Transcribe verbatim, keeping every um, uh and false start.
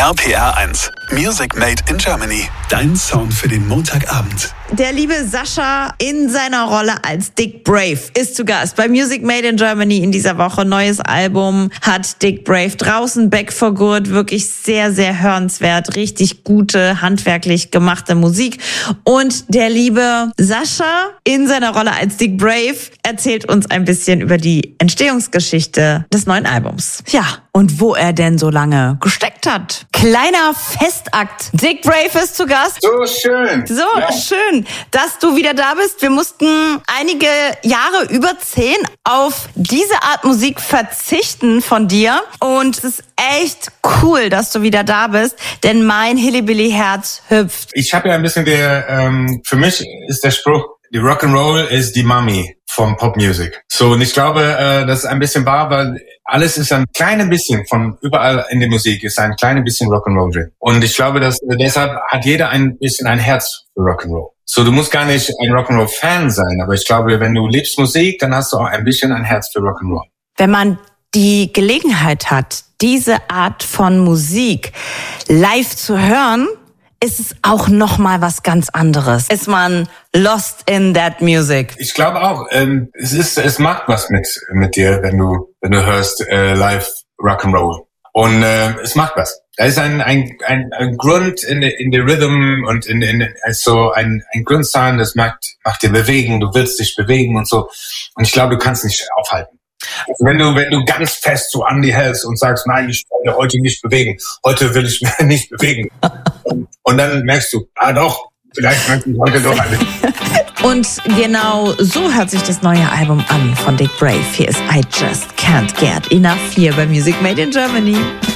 R P R eins. Music Made in Germany. Dein Sound für den Montagabend. Der liebe Sascha in seiner Rolle als Dick Brave ist zu Gast bei Music Made in Germany in dieser Woche. Neues Album hat Dick Brave draußen, Back for Good. Wirklich sehr, sehr hörenswert. Richtig gute, handwerklich gemachte Musik. Und der liebe Sascha in seiner Rolle als Dick Brave erzählt uns ein bisschen über die Entstehungsgeschichte des neuen Albums. Ja, und wo er denn so lange gesteckt hat. Kleiner Festakt. Dick Brave ist zu Gast. So schön. So ja. schön, dass du wieder da bist. Wir mussten einige Jahre, über zehn, auf diese Art Musik verzichten von dir. Und es ist echt cool, dass du wieder da bist, denn mein Hillybilly-Herz hüpft. Ich habe ja ein bisschen der, ähm, für mich ist der Spruch, die Rock'n'Roll ist die Mami vom Popmusik. So, und ich glaube, äh, das ist ein bisschen wahr, weil alles ist ein kleines bisschen von überall in der Musik, ist ein kleines bisschen Rock'n'Roll drin. Und ich glaube, dass deshalb hat jeder ein bisschen ein Herz für Rock'n'Roll. So, du musst gar nicht ein Rock'n'Roll-Fan sein, aber ich glaube, wenn du liebst Musik, dann hast du auch ein bisschen ein Herz für Rock'n'Roll. Wenn man die Gelegenheit hat, diese Art von Musik live zu hören, ist es auch noch mal was ganz anderes. Ist man lost in that music? Ich glaube auch, ähm, es ist, es macht was mit mit dir, wenn du wenn du hörst äh, live Rock'n'Roll, und äh, es macht was. Da ist ein ein ein, ein Grund in der in der Rhythm und in in also ein ein Grundsound, das macht macht dir bewegen. Du willst dich bewegen und so. Und ich glaube, du kannst nicht aufhalten. Also wenn du, wenn du ganz fest so an die hältst und sagst, nein, ich will heute nicht bewegen, heute will ich mich nicht bewegen. Und, und dann merkst du, ah doch, vielleicht möchte ich heute doch nicht. Und genau so hört sich das neue Album an von Dick Brave. Hier ist I Just Can't Get Enough hier bei Music Made in Germany.